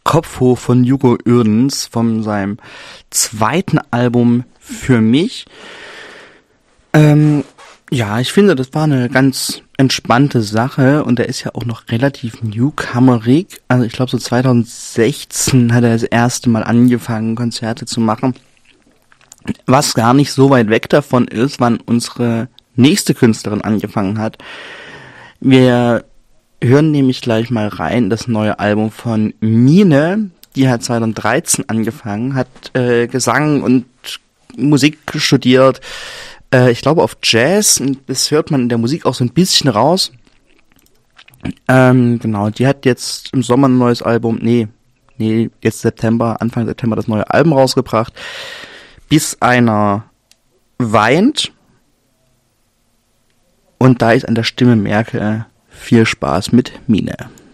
Kopf hoch von Hugo Uerdens von seinem zweiten Album Für mich. Ja, ich finde, das war eine ganz entspannte Sache und er ist ja auch noch relativ newcomerig. Also ich glaube so 2016 hat er das erste Mal angefangen, Konzerte zu machen. Was gar nicht so weit weg davon ist, wann unsere nächste Künstlerin angefangen hat. Wir hören nämlich gleich mal rein, das neue Album von Mine, die hat 2013 angefangen, hat Gesang und Musik studiert, ich glaube auf Jazz, und das hört man in der Musik auch so ein bisschen raus. Genau, die hat jetzt im Sommer ein neues Album, jetzt Anfang September das neue Album rausgebracht, Bis einer weint, und da ich an der Stimme merke, viel Spaß mit Mine.